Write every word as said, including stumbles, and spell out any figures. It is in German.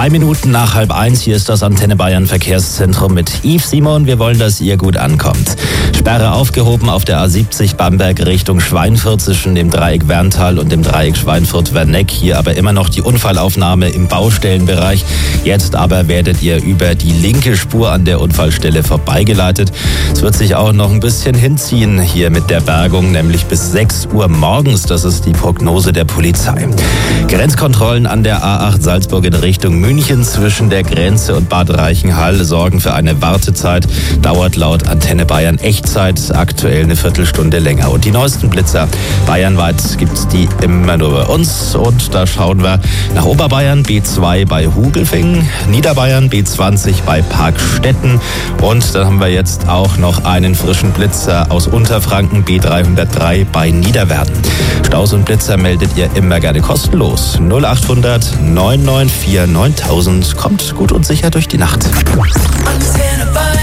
Drei Minuten nach halb eins, hier ist das Antenne Bayern Verkehrszentrum mit Yves Simon. Wir wollen, dass ihr gut ankommt. Sperre aufgehoben auf der A siebzig Bamberg Richtung Schweinfurt zwischen dem Dreieck Werntal und dem Dreieck Schweinfurt-Werneck. Hier aber immer noch die Unfallaufnahme im Baustellenbereich. Jetzt aber werdet ihr über die linke Spur an der Unfallstelle vorbeigeleitet. Es wird sich auch noch ein bisschen hinziehen hier mit der Bergung, nämlich bis sechs Uhr morgens. Das ist die Prognose der Polizei. Grenzkontrollen an der A acht Salzburg in Richtung München zwischen der Grenze und Bad Reichenhall sorgen für eine Wartezeit. Dauert laut Antenne Bayern Echtzeit aktuell eine Viertelstunde länger. Und die neuesten Blitzer bayernweit gibt's die immer nur bei uns. Und da schauen wir nach Oberbayern, B zwei bei Hugelfingen, Niederbayern, B zwanzig bei Parkstetten. Und dann haben wir jetzt auch noch einen frischen Blitzer aus Unterfranken, B dreihundertdrei bei Niederwerden. Staus und Blitzer meldet ihr immer gerne kostenlos. null achthundert neun neun vier neuntausend. Kommt gut und sicher durch die Nacht. Antenne Bayern.